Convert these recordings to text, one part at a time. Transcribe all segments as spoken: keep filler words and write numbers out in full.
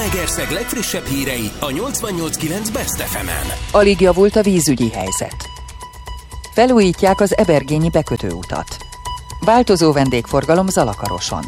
Zalaegerszeg legfrissebb hírei a nyolcvannyolc kilenc Best ef emen. Alig javult a vízügyi helyzet. Felújítják az ebergényi bekötőutat. Változó vendégforgalom Zalakaroson.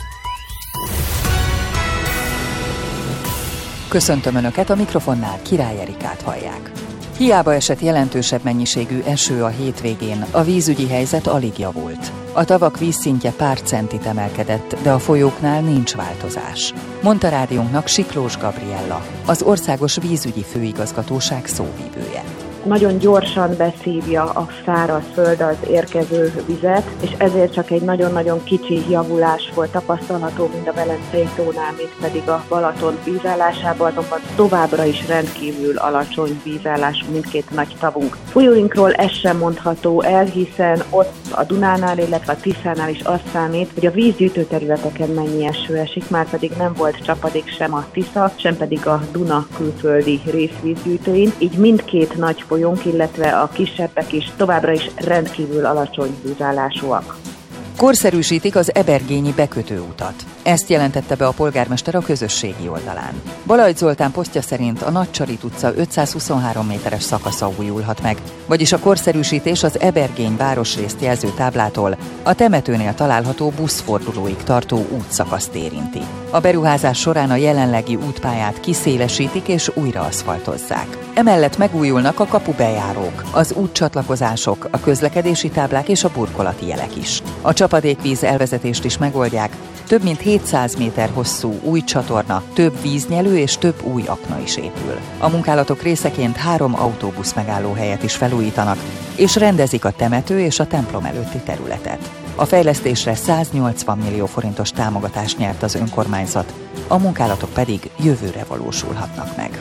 Köszöntöm Önöket, a mikrofonnál Király Erikát hallják. Hiába esett jelentősebb mennyiségű eső a hétvégén, a vízügyi helyzet alig javult. A tavak vízszintje pár centit emelkedett, de a folyóknál nincs változás, mondta rádiónknak Siklós Gabriella, az Országos Vízügyi Főigazgatóság szóvivője. Nagyon gyorsan beszívja a száraz föld az érkező vizet, és ezért csak egy nagyon-nagyon kicsi javulás volt tapasztalható, mind a Velencei tónál, mind pedig a Balaton vízállásában, azonban továbbra is rendkívül alacsony vízállású mindkét nagy tavunk. Folyóinkról ez sem mondható el, hiszen ott a Dunánál, illetve a Tiszánál is azt számít, hogy a vízgyűjtő területeken mennyi eső esik, már pedig nem volt csapadék sem a Tisza, sem pedig a Duna külföldi részvízgyűjtőin, így mindkét nagy folyónk, illetve a kisebbek is továbbra is rendkívül alacsony vízállásúak. Korszerűsítik az ebergényi bekötőutat. Ezt jelentette be a polgármester a közösségi oldalán. Balajt Zoltán posztja szerint a Nagycsarit utca ötszázhuszonhárom méteres szakasza újulhat meg, vagyis a korszerűsítés az Ebergény városrészt jelző táblától a temetőnél található buszfordulóig tartó útszakaszt érinti. A beruházás során a jelenlegi útpályát kiszélesítik és újra aszfaltozzák. Emellett megújulnak a kapubejárók, az útcsatlakozások, a közlekedési táblák és a burkolati jelek is. A csapadékvíz elvezetést is megoldják, több mint hétszáz méter hosszú új csatorna, több víznyelő és több új akna is épül. A munkálatok részeként három autóbusz megállóhelyet is felújítanak, és rendezik a temető és a templom előtti területet. A fejlesztésre száznyolcvan millió forintos támogatást nyert az önkormányzat, a munkálatok pedig jövőre valósulhatnak meg.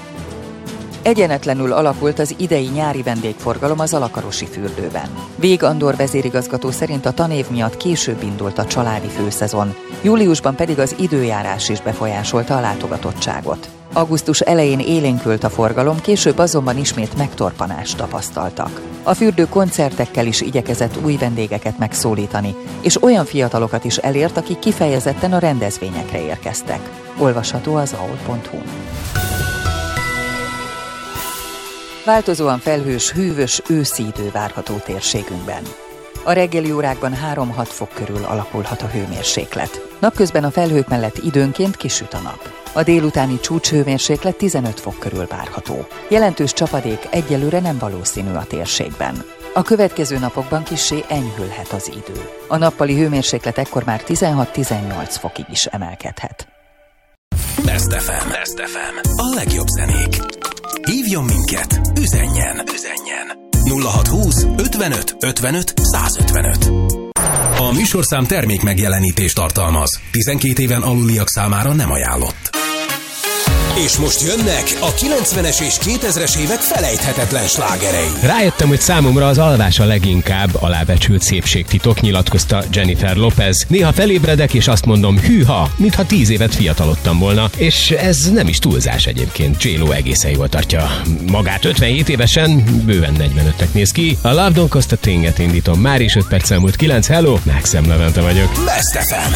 Egyenetlenül alakult az idei nyári vendégforgalom az Zalakarosi fürdőben. Vég Andor vezérigazgató szerint a tanév miatt később indult a családi főszezon, júliusban pedig az időjárás is befolyásolta a látogatottságot. Augusztus elején élénkült a forgalom, később azonban ismét megtorpanást tapasztaltak. A fürdő koncertekkel is igyekezett új vendégeket megszólítani, és olyan fiatalokat is elért, akik kifejezetten a rendezvényekre érkeztek. Olvasható az á o l pont hu-n. Változóan felhős, hűvös őszi idő várható térségünkben. A reggeli órákban három-hat fok körül alakulhat a hőmérséklet. Napközben a felhők mellett időnként kisüt a nap. A délutáni csúcshőmérséklet tizenöt fok körül várható. Jelentős csapadék egyelőre nem valószínű a térségben. A következő napokban kissé enyhülhet az idő. A nappali hőmérséklet ekkor már tizenhat-tizennyolc fokig is emelkedhet. Best ef em. Best ef em. A legjobb zenék. Hívjon minket, üzenjen, üzenjen. nulla hatszázhúsz ötvenöt ötvenöt százötvenöt. A műsorszám termék megjelenítést tartalmaz. tizenkét éven aluliak számára nem ajánlott. És most jönnek a kilencvenes és kétezres évek felejthetetlen slágerei. Rájöttem, hogy számomra az alvás a leginkább alábecsült szépségtitok, nyilatkozta Jennifer Lopez. Néha felébredek, és azt mondom, hűha, mintha tíz évet fiatalodtam volna, és ez nem is túlzás egyébként. J-Lo egészen jól tartja magát ötvenhét évesen, bőven negyvenötnek néz ki. A Love Don't Cost a Thing-et indítom, már is öt perc elmúlt kilenc, hello, Maxem Levente vagyok. Best ef em.